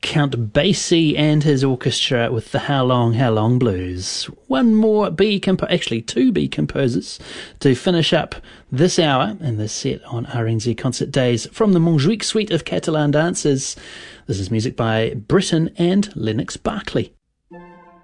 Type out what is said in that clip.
Count Basie and his orchestra with the How Long Blues. One more two B composers to finish up this hour and this set on RNZ Concert Days from the Montjuic suite of Catalan dances. This is music by Britten and Lennox Berkeley.